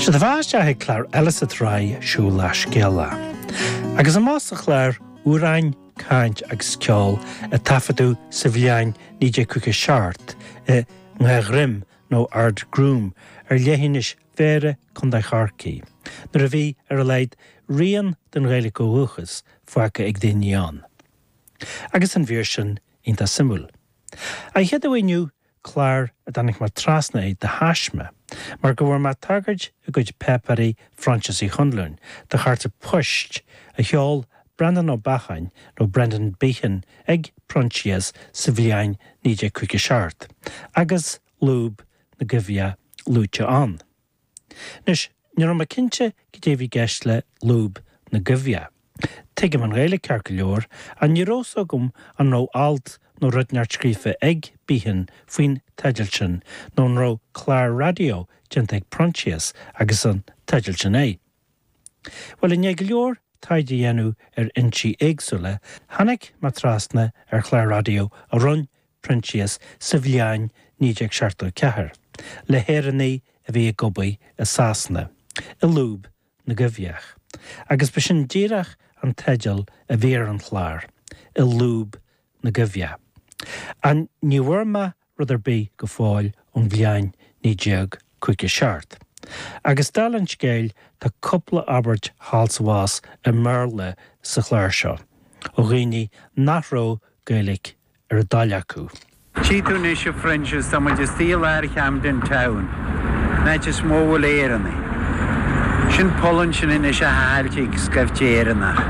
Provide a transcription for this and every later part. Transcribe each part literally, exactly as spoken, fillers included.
Se de bhaiste ag clár Elis a Trai siú leis géala. Agus an más a chláir úrain cáint agus ceol a tafaidú sa bhliain níide cuiche seart i ngha ghrim nó ard grúm ar léhinis fére chun da charcaí. Nuair a bhí ar a leid rian den réile go huchas fuacha ag daoineán. Agus an bhír sin ionta simúl. A head ahhainniu clár a danig mar trasna é de haisme, mar go bhfuair mar tagaid a gcuid peparí Francis í chunlún, de charta puist a cheol Brendan ó Bachain nó Brendan Beachan ag Prontias sa bhliain níide cuiche seart, agus lúb na gibhia lúte an. Nus, nuair ma cinnte go dé bhí gceist le lúb na gibhia. Tuigim an réile cearca leor, a ní rós agam an nó alt nó rudneart scrífa ag Beachan faoin teidilsin nó an ró clár radio gent ag Prontias agus an teidilsin é. Well, in go leor taide dhéanú ar intí éagsúla, hanig mar trasna ar clár radio a run Prontias sa bhliain níide ag seartú cethir, le héireannaí a bhí a gobaí a sásna, i lúb na gibhiach. Agus ba sin díreach an teidil a bhíar an chláir, i lúb na gibhia. An ní bhfuirma rud ar bí go fáil ón bhliain nídeag cuiche seart. Agus dal an scéil tá cúpla abairt hálsahás a merle sa chláir seo, ó dhaoine nachró Gaelic ar a dáile acu. Cheatú ní se Frenchas tá muid is tíal ar Camden Town, net is móil éireanna. Sin Poland sin in is a háiltíigh scaftéireannach.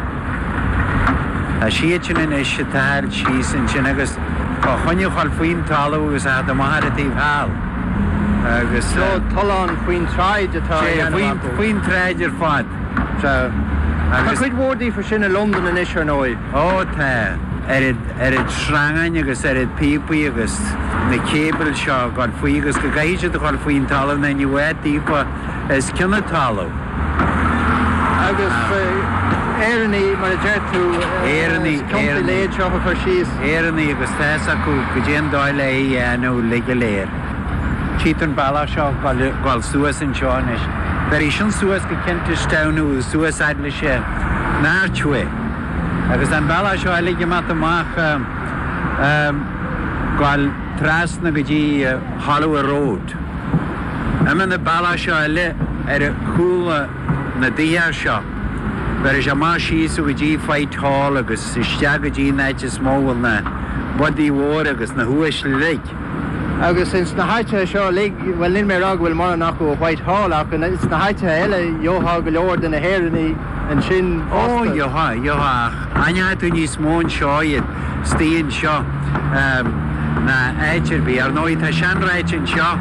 A siad sin in is se táil sísan sin agus á chunne cháil faoin talú agus a do maitharatíh háil. Agus so talán faoin traid atá faoin traid ar fad. Tá chuid mhórdaí for sin a London in is ar nói. Ó tá. Er er het srangan agus er het pipi agus na cable seo gáil faoi agus go gaise do gáil faoin talú na ní bhfuil típa is cinna talú. Agus éireannaí mar a deirtú éireannaí company léad seo for síos. Éireannaí agus teas acu go déan dáile é dhéanú le go léir. Títan bailach seo gáil suas an seán is. Ber is an suas go cinnte staunú suasaid le sé náirtue. Agus an bailach seo eile go mat amach gáil trasna go dtí Holloway Road. Ama na bailach seo eile ar a chúla na díar seo. Ber is amach síosú go dtí Fight Hall agus isteag go dtí naite smóil na budí mhór agus na huais le. Agus since na haite seo lig, well lin mé rag bhfuil mar nach go White Hall ach and it's na haite eile joha go leor den na héireannaí an sin. Ó, joha, joha. Anya tú níos món seoiad stíon seo na éitir bhí ar nóid tá seanráid sin seo.